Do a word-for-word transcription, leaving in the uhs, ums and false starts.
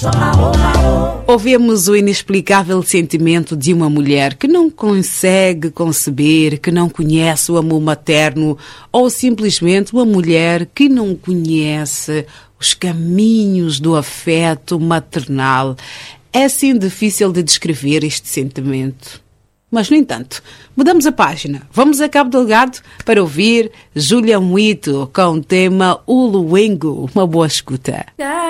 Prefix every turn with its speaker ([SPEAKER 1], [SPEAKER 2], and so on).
[SPEAKER 1] Ouvimos o inexplicável sentimento de uma mulher que não consegue conceber, que não conhece o amor materno, ou simplesmente uma mulher que não conhece os caminhos do afeto maternal. É assim difícil de descrever este sentimento. Mas, no entanto, mudamos a página. Vamos a Cabo Delgado para ouvir Júlia Muito com o tema O Luengo. Uma boa escuta.